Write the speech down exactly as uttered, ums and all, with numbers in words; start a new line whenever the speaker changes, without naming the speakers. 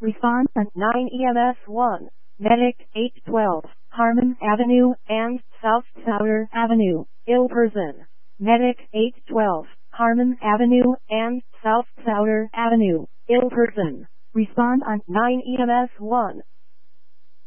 Respond on nine E M S one, Medic eight twelve, Harmon Avenue and South Tower Avenue, ill person. Medic eight twelve, Harmon Avenue and South Tower Avenue, ill person. Respond on nine E M S one,